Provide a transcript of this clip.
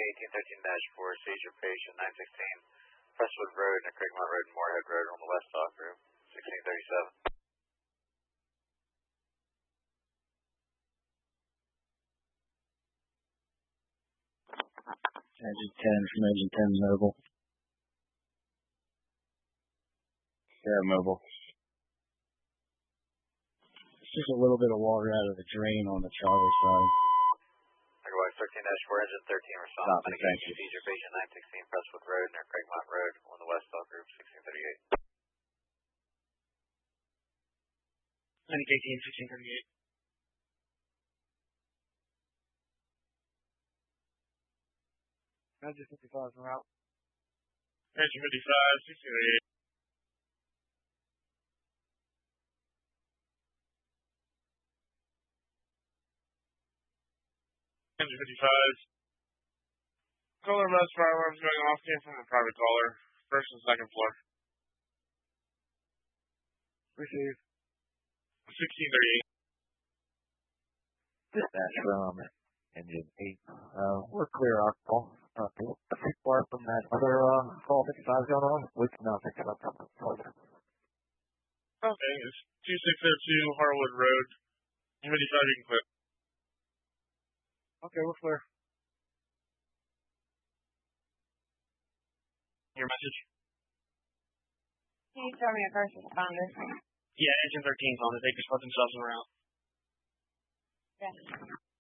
1813-4, seizure patient 916, Presswood Road, near Craigmont Road and Moorhead Road on the west dock room, 1637. Engine 10 from Engine 10 Mobile. Yeah, Mobile. It's just a little bit of water out of the drain on the Charlie side. Megawatt 13-4, Engine 13, response. Medication, seizure patient 916, Presswood Road, near Craigmont Road on the west dock room, 1638. Medication 1638. Engine 55 from out. Engine 55, 1638. Engine 55. Caller bus firearms going off, came from a private caller. First and second floor. Receive. 1638. Dispatch from Engine 8. We're clear our call. Pretty far from that other call 55 going on. We can now pick it up further. Okay, it's 2602 Harwood Road. Engine 55, you can quit. Okay, we're clear. Your message? Can you tell me a first responder? Yeah, Engine 13's on it. They just let themselves around. Yes.